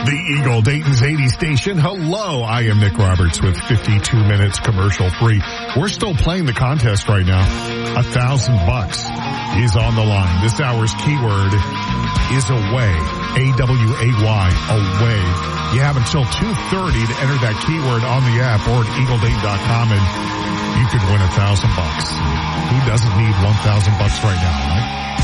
The Eagle Dayton's 80 station. Hello, I am Nick Roberts with 52 minutes commercial free. We're still playing the contest right now. $1,000 is on the line. This hour's keyword is away. A-W-A-Y, away. You have until 2:30 to enter that keyword on the app or at eagledayton.com and you could win $1,000. Who doesn't need $1,000 right now, right?